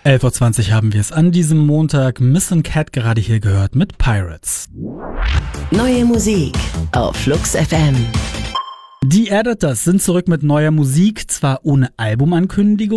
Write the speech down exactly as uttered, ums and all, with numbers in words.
elf Uhr zwanzig haben wir es an diesem Montag. Missing Cat gerade hier gehört mit Pirates. Neue Musik auf Flux F M. Die Editors sind zurück mit neuer Musik, zwar ohne Albumankündigung.